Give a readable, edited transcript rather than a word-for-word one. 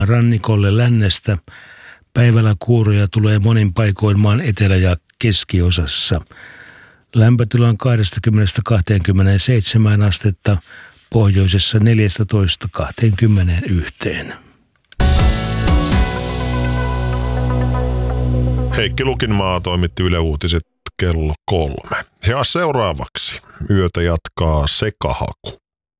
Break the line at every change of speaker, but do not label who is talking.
rannikolle lännestä. Päivällä kuuroja tulee monin paikoin maan etelä- ja keskiosassa. Lämpötila on 20–27 astetta, pohjoisessa 14–21.
Heikki Lukinmaa toimitti Yle Uutiset kello 3. Ja seuraavaksi yötä jatkaa Sekahaku.